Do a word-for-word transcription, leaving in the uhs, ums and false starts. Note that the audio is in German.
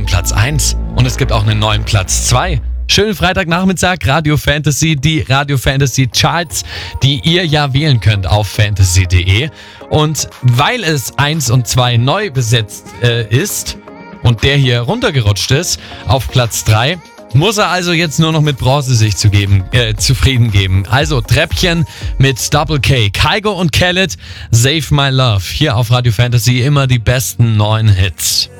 Platz eins. Und es gibt auch einen neuen Platz zwei. Schönen Freitagnachmittag, Radio Fantasy, die Radio Fantasy Charts, die ihr ja wählen könnt auf fantasy punkt de. Und weil es eins und zwei neu besetzt äh, ist und der hier runtergerutscht ist auf Platz drei, muss er also jetzt nur noch mit Bronze sich zu geben, äh, zufrieden geben. Also Treppchen mit Double K, Kygo und Khaled, Save My Love. Hier auf Radio Fantasy immer die besten neuen Hits.